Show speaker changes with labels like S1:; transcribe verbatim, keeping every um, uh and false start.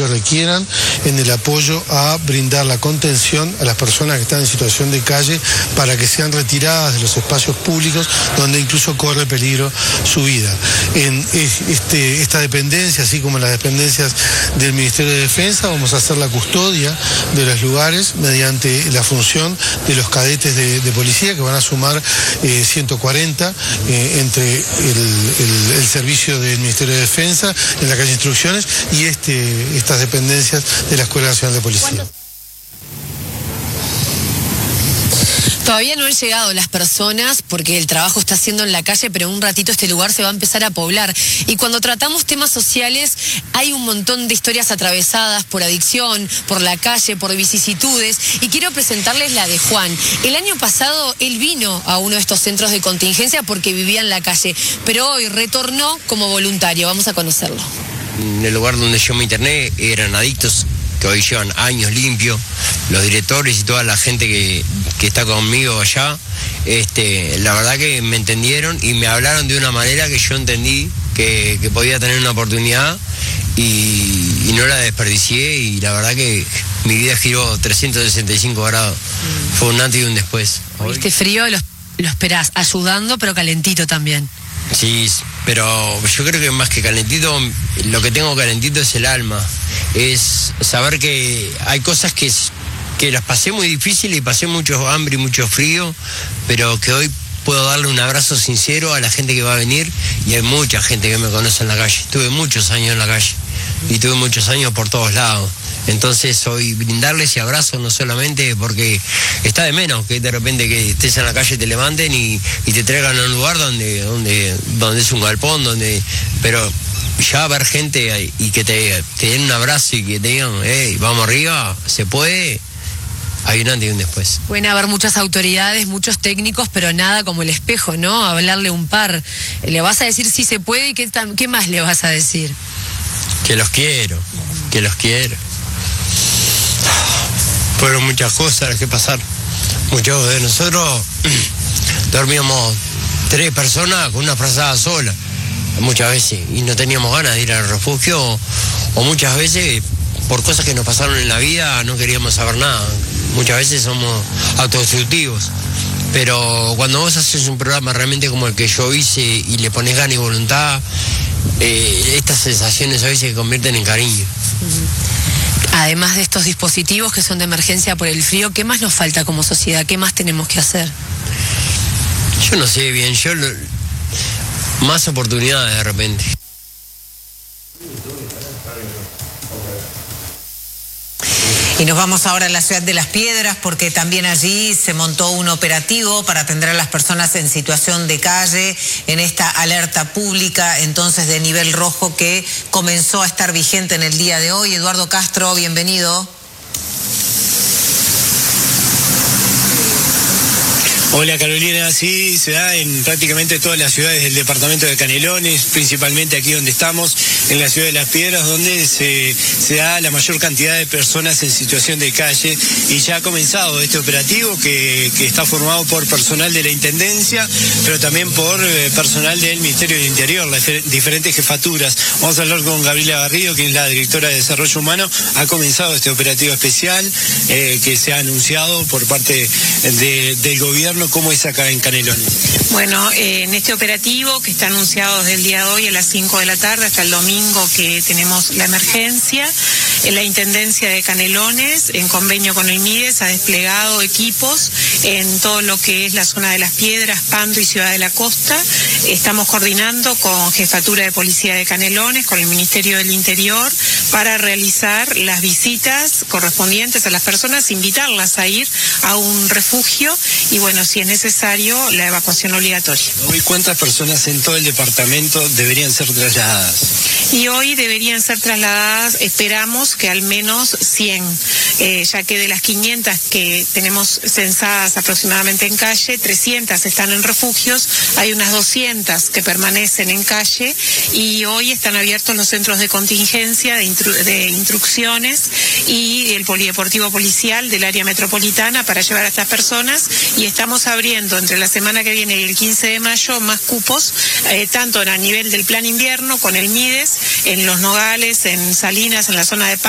S1: que requieran en el apoyo a brindar la contención a las personas que están en situación de calle para que sean retiradas de los espacios públicos donde incluso corre peligro su vida. En este, esta dependencia, así como las dependencias del Ministerio de Defensa, vamos a hacer la custodia de los lugares mediante la función de los cadetes de, de policía, que van a sumar eh, ciento cuarenta eh, entre el, el, el servicio del Ministerio de Defensa en la calle Instrucciones y este, estas dependencias de la Escuela Nacional de Policía.
S2: Todavía no han llegado las personas porque el trabajo está haciendo en la calle, pero en un ratito este lugar se va a empezar a poblar. Y cuando tratamos temas sociales, hay un montón de historias atravesadas por adicción, por la calle, por vicisitudes. Y quiero presentarles la de Juan. El año pasado él vino a uno de estos centros de contingencia porque vivía en la calle, pero hoy retornó como voluntario. Vamos a conocerlo.
S3: En el lugar donde yo me interné eran adictos que hoy llevan años limpios, los directores y toda la gente que, que está conmigo allá, este, la verdad que me entendieron y me hablaron de una manera que yo entendí que, que podía tener una oportunidad y, y no la desperdicié, y la verdad que mi vida giró trescientos sesenta y cinco grados, fue un antes y un después.
S2: Este frío lo, lo esperás, ayudando pero calentito también.
S3: Sí, pero yo creo que más que calentito, lo que tengo calentito es el alma. Es saber que hay cosas que, que las pasé muy difíciles y pasé mucho hambre y mucho frío, pero que hoy puedo darle un abrazo sincero a la gente que va a venir, y hay mucha gente que me conoce en la calle. Tuve muchos años en la calle y tuve muchos años por todos lados. Entonces hoy brindarles ese abrazo, no solamente porque está de menos que de repente que estés en la calle, te levanten y, y te traigan a un lugar donde, donde, donde es un galpón, donde, pero ya ver gente y que te, te den un abrazo y que te digan, hey, vamos arriba, se puede, hay un antes y un después.
S2: Pueden haber muchas autoridades, muchos técnicos, pero nada como el espejo, ¿no? Hablarle un par. Le vas a decir si se puede y qué, qué más le vas a decir.
S3: Que los quiero, que los quiero. Fueron muchas cosas las que pasaron. Muchos de nosotros dormíamos tres personas con una frazada sola, muchas veces, y no teníamos ganas de ir al refugio, o, o muchas veces por cosas que nos pasaron en la vida no queríamos saber nada. Muchas veces somos autodestructivos, pero cuando vos haces un programa realmente como el que yo hice y le pones ganas y voluntad, eh, estas sensaciones a veces se convierten en cariño.
S2: Uh-huh. Además de estos dispositivos que son de emergencia por el frío, ¿qué más nos falta como sociedad? ¿Qué más tenemos que hacer?
S3: Yo no sé bien, yo lo, más oportunidades de repente.
S4: Y nos vamos ahora a la ciudad de Las Piedras, porque también allí se montó un operativo para atender a las personas en situación de calle en esta alerta pública, entonces de nivel rojo, que comenzó a estar vigente en el día de hoy. Eduardo Castro, bienvenido.
S5: Hola Carolina, sí, se da en prácticamente todas las ciudades del departamento de Canelones, principalmente aquí donde estamos, en la ciudad de Las Piedras, donde se, se da la mayor cantidad de personas en situación de calle, y ya ha comenzado este operativo que, que está formado por personal de la Intendencia, pero también por eh, personal del Ministerio del Interior, las diferentes jefaturas. Vamos a hablar con Gabriela Garrido, que es la directora de Desarrollo Humano. Ha comenzado este operativo especial eh, que se ha anunciado por parte de, del gobierno. ¿Cómo es acá en Canelones?
S6: Bueno, eh, en este operativo que está anunciado desde el día de hoy a las cinco de la tarde hasta el domingo que tenemos la emergencia, en la Intendencia de Canelones, en convenio con el MIDES, ha desplegado equipos en todo lo que es la zona de Las Piedras, Pando y Ciudad de la Costa. Estamos coordinando con Jefatura de Policía de Canelones, con el Ministerio del Interior, para realizar las visitas correspondientes a las personas, invitarlas a ir a un refugio y, bueno, si es necesario, la evacuación obligatoria.
S5: Hoy, ¿cuántas personas en todo el departamento deberían ser trasladadas?
S6: Y hoy deberían ser trasladadas, esperamos que al menos cien, eh, ya que de las quinientas que tenemos censadas aproximadamente en calle, trescientas están en refugios, hay unas doscientas que permanecen en calle, y hoy están abiertos los centros de contingencia, de, intru de instrucciones y el polideportivo policial del área metropolitana para llevar a estas personas, y estamos abriendo entre la semana que viene y el quince de mayo más cupos, eh, tanto a nivel del plan invierno con el MIDES, en Los Nogales, en Salinas, en la zona de Paz,